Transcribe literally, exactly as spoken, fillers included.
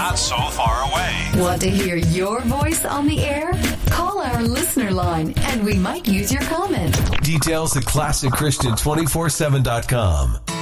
not so far away. Want to hear your voice on the air? Call our listener line and we might use your comment. Details at classic christian two forty-seven dot com.